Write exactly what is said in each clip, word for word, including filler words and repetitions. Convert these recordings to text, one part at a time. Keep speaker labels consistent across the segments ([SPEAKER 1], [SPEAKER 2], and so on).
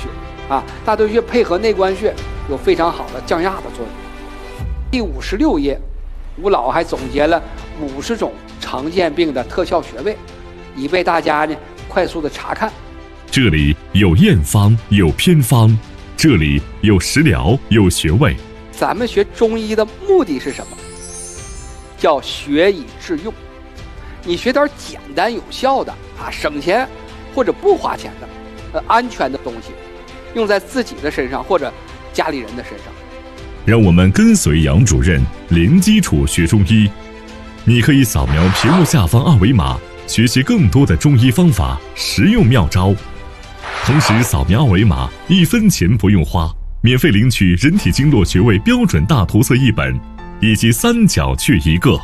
[SPEAKER 1] 穴啊，大椎穴配合内关穴有非常好的降压的作用。第五十六页，吴老还总结了五十种常见病的特效穴位，以备大家呢快速的查看。
[SPEAKER 2] 这里有验方，有偏方，这里有食疗，有穴位。
[SPEAKER 1] 咱们学中医的目的是什么？叫学以致用。你学点简单有效的啊，省钱或者不花钱的，呃，安全的东西，用在自己的身上或者家里人的身上。
[SPEAKER 2] 让我们跟随杨主任零基础学中医。你可以扫描屏幕下方二维码，学习更多的中医方法、实用妙招。同时扫描二维码，一分钱不用花，免费领取人体经络穴位标准大图册一本，以及三角穴一个。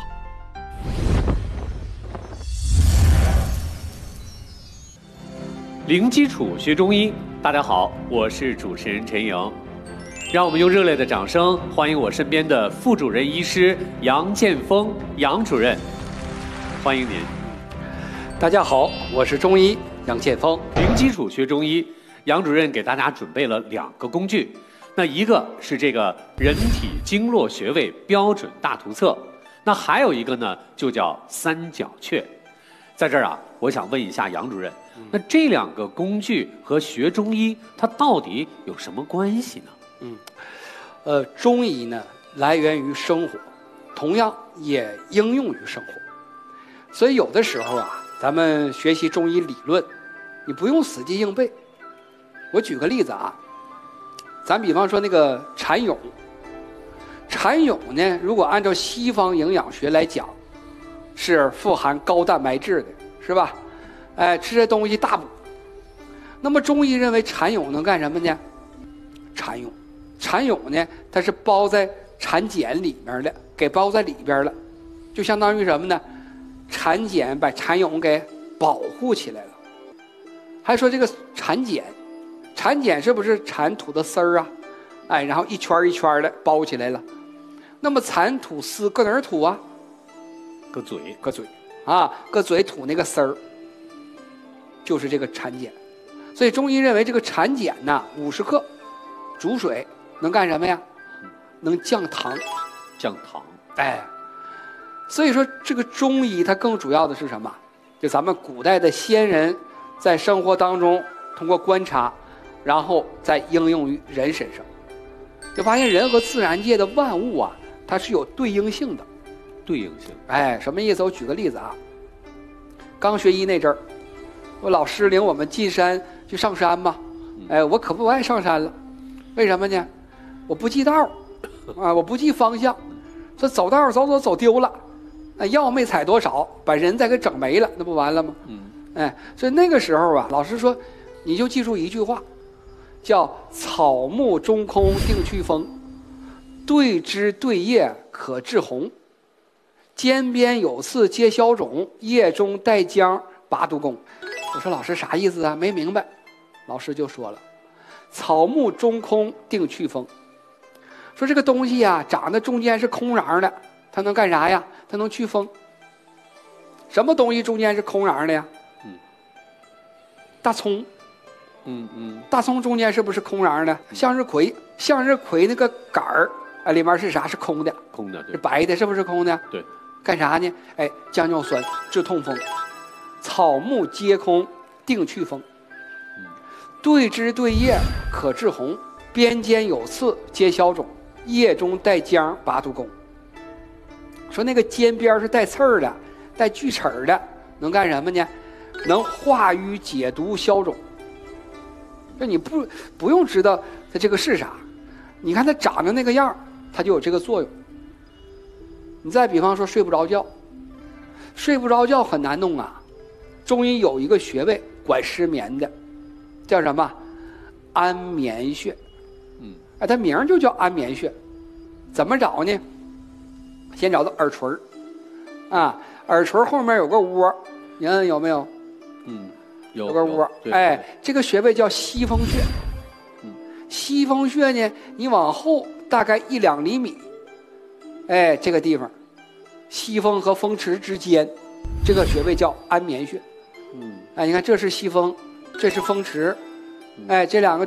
[SPEAKER 3] 零基础学中医，大家好，我是主持人陈莹。让我们用热烈的掌声欢迎我身边的副主任医师杨建峰杨主任，欢迎您。
[SPEAKER 1] 大家好，我是中医杨建峰。
[SPEAKER 3] 零基础学中医，杨主任给大家准备了两个工具，那一个是这个人体经络穴位标准大图册，那还有一个呢就叫三角穴。在这儿啊，我想问一下杨主任，那这两个工具和学中医它到底有什么关系呢？
[SPEAKER 1] 嗯，呃，中医呢来源于生活，同样也应用于生活。所以有的时候啊，咱们学习中医理论，你不用死记硬背。我举个例子啊，咱比方说那个蚕蛹，蚕蛹呢，如果按照西方营养学来讲，是富含高蛋白质的，是吧？哎，吃这东西大补。那么中医认为蚕蛹能干什么呢？蚕蛹。蚕蛹呢，它是包在蚕茧里面的，给包在里边了，就相当于什么呢？蚕茧把蚕蛹给保护起来了。还说这个蚕茧，蚕茧是不是蚕吐的丝儿啊？哎，然后一圈一圈的包起来了。那么蚕吐丝搁哪儿吐啊？
[SPEAKER 3] 搁嘴，
[SPEAKER 1] 搁嘴啊，搁嘴吐那个丝儿，就是这个蚕茧。所以中医认为这个蚕茧呢，五十克煮水。能干什么呀？能降糖，
[SPEAKER 3] 降糖。
[SPEAKER 1] 哎，所以说这个中医它更主要的是什么？就咱们古代的先人在生活当中通过观察，然后再应用于人身上，就发现人和自然界的万物啊，它是有对应性的。
[SPEAKER 3] 对应性。
[SPEAKER 1] 哎，什么意思？我举个例子啊。刚学医那阵儿，我老师领我们进山去上山嘛，哎，我可不爱上山了，为什么呢？我不记道啊，我不记方向，说走道走走走丢了，那药没采多少，把人再给整没了，那不完了吗？嗯，哎，所以那个时候啊，老师说，你就记住一句话，叫草木中空定祛风，对枝对叶可治红，尖边有刺皆消肿，叶中带浆拔毒功。我说老师啥意思啊？没明白。老师就说了，草木中空定祛风。说这个东西呀、啊，长得中间是空瓤的，它能干啥呀？它能祛风。什么东西中间是空瓤的呀？嗯，大葱。
[SPEAKER 3] 嗯嗯，
[SPEAKER 1] 大葱中间是不是空瓤的？向日葵，向日葵那个杆儿啊，里面是啥？是空的。
[SPEAKER 3] 空的，对，
[SPEAKER 1] 是白的，是不是空的？
[SPEAKER 3] 对。
[SPEAKER 1] 干啥呢？哎，降尿酸，治痛风。草木皆空，定祛风。嗯，对枝对叶可治红，边间有刺皆消肿。叶中带浆拔毒功。说那个尖边是带刺儿的，带锯齿儿的，能干什么呢？能化瘀解毒消肿。就你不不用知道它这个是啥，你看它长得那个样，它就有这个作用。你再比方说睡不着觉，睡不着觉很难弄啊。中医有一个穴位管失眠的，叫什么？安眠穴。嗯，哎，它名就叫安眠穴。怎么找呢？先找到耳垂啊，耳垂后面有个窝，你看有没有？
[SPEAKER 3] 嗯，有,
[SPEAKER 1] 有个窝。哎，这个穴位叫西风穴。嗯，西风穴呢，你往后大概一两厘米，哎，这个地方，西风和风池之间，这个穴位叫安眠穴。嗯，哎，你看这是西风，这是风池，哎，这两个